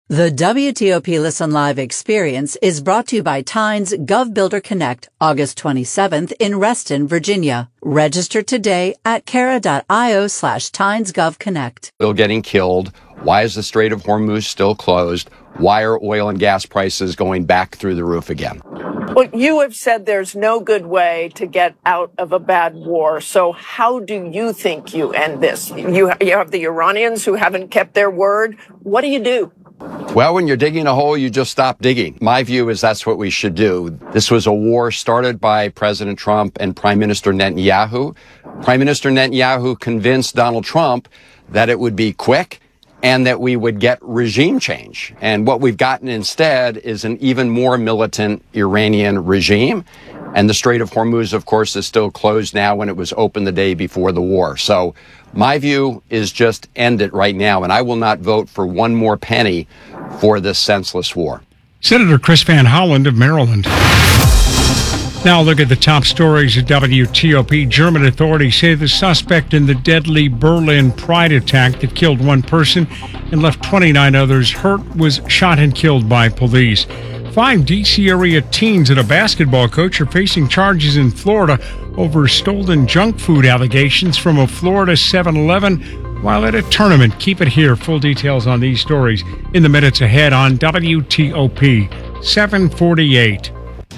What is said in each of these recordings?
The WTOP Listen Live experience is brought to you by Tynes GovBuilder Connect, August 27th in Reston, Virginia. Register today at Kara.io/TynesGovConnect. Still getting killed. Why is the Strait of Hormuz still closed? Why are oil and gas prices going back through the roof again? Well, you have said there's no good way to get out of a bad war. So how do you think you end this? You have the Iranians who haven't kept their word. What do you do? Well, when you're digging a hole, you just stop digging. My view is that's what we should do. This was a war started by President Trump and Prime Minister Netanyahu. Prime Minister Netanyahu convinced Donald Trump that it would be quick and that we would get regime change. And what we've gotten instead is an even more militant Iranian regime. And the Strait of Hormuz, of course, is still closed now when it was open the day before the war. So my view is just end it right now. And I will not vote for one more penny for this senseless war. Senator Chris Van Hollen of Maryland. Now look at the top stories at WTOP. German authorities say the suspect in the deadly Berlin Pride attack that killed one person and left 29 others hurt was shot and killed by police. 5 D.C. area teens and a basketball coach are facing charges in Florida over stolen junk food allegations from a Florida 7-Eleven while at a tournament. Keep it here. Full details on these stories in the minutes ahead on WTOP 748.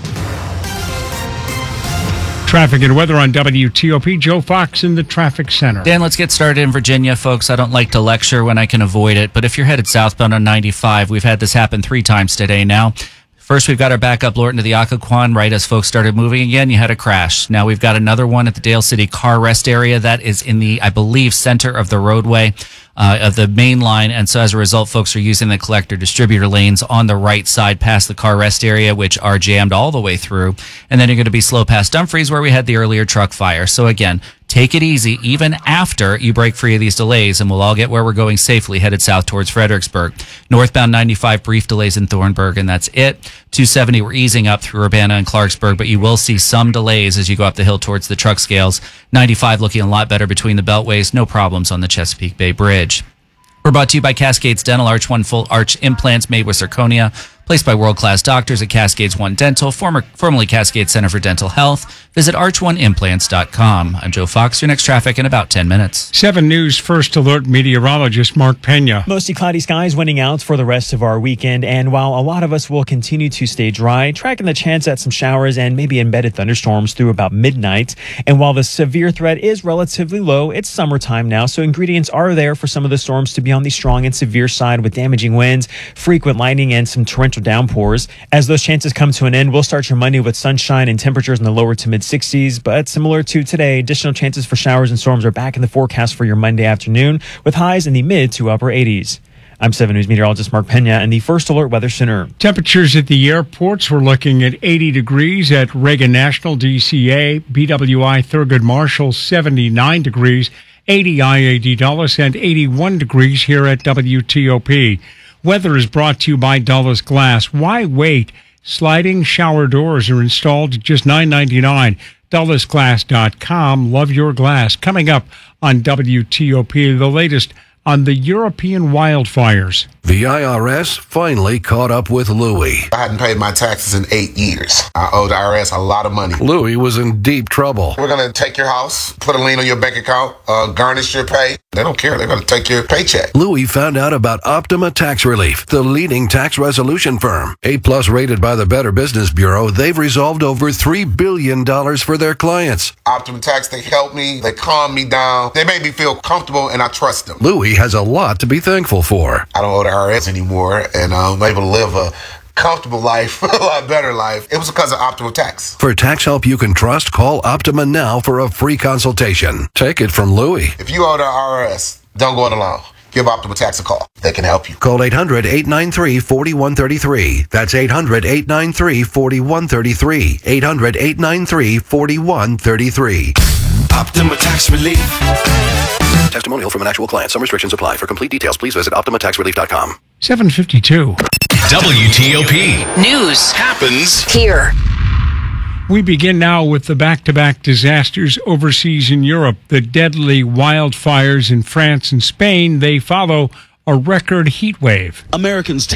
Traffic and weather on WTOP. Joe Fox in the traffic center. Dan, let's get started in Virginia, folks. I don't like to lecture when I can avoid it, but if you're headed southbound on 95, we've had this happen 3 times today now. First, we've got our backup Lorton to the Occoquan right as folks started moving again. You had a crash. Now we've got another one at the Dale City car rest area. That is in the, I believe, center of the roadway of the main line. And so as a result, folks are using the collector distributor lanes on the right side past the car rest area, which are jammed all the way through. And then you're going to be slow past Dumfries where we had the earlier truck fire. So again, take it easy even after you break free of these delays, and we'll all get where we're going safely headed south towards Fredericksburg. Northbound 95, brief delays in Thornburg, and that's it. 270, we're easing up through Urbana and Clarksburg, but you will see some delays as you go up the hill towards the truck scales. 95 looking a lot better between the beltways. No problems on the Chesapeake Bay Bridge. We're brought to you by Cascades Dental, Arch One full arch implants made with zirconia, placed by world-class doctors at Cascades One Dental, formerly Cascade Center for Dental Health. Visit arch1implants.com. I'm Joe Fox. Your next traffic in about 10 minutes. 7 News First Alert meteorologist Mark Pena. Mostly cloudy skies winning out for the rest of our weekend. And while a lot of us will continue to stay dry, tracking the chance at some showers and maybe embedded thunderstorms through about midnight. And while the severe threat is relatively low, it's summertime now, so ingredients are there for some of the storms to be on the strong and severe side with damaging winds, frequent lightning, and some torrential downpours. As those chances come to an end, we'll start your Monday with sunshine and temperatures in the lower to mid 60s, but similar to today, additional chances for showers and storms are back in the forecast for your Monday afternoon with highs in the mid to upper 80s. I'm 7 News meteorologist Mark Pena in the First Alert Weather Center. Temperatures at the airports, we're looking at 80 degrees at Reagan National, DCA, BWI, Thurgood Marshall, 79 degrees, 80 IAD Dulles, and 81 degrees here at WTOP. Weather is brought to you by Dulles Glass. Why wait? Sliding shower doors are installed at just $9.99. DullesGlass.com. Love your glass. Coming up on WTOP, the latest on the European wildfires. The IRS finally caught up with Louie. I hadn't paid my taxes in 8 years. I owed the IRS a lot of money. Louie was in deep trouble. We're going to take your house, put a lien on your bank account, garnish your pay. They don't care. They're going to take your paycheck. Louie found out about Optima Tax Relief, the leading tax resolution firm. A-plus rated by the Better Business Bureau, they've resolved over $3 billion for their clients. Optima Tax, they help me. They calm me down. They make me feel comfortable, and I trust them. Louie has a lot to be thankful for. I don't owe the IRS anymore, and I'm able to live a comfortable life, a lot better life. It was because of Optima Tax. For tax help you can trust, call Optima now for a free consultation. Take it from Louie. If you owe the IRS, don't go it alone. Give Optima Tax a call. They can help you. Call 800-893-4133. That's 800-893-4133. 800-893-4133. Optima Tax Relief. Testimonial from an actual client. Some restrictions apply. For complete details, please visit OptimaTaxRelief.com. 752. WTOP. News happens here. We begin now with the back-to-back disasters overseas in Europe. The deadly wildfires in France and Spain. They follow a record heat wave. Americans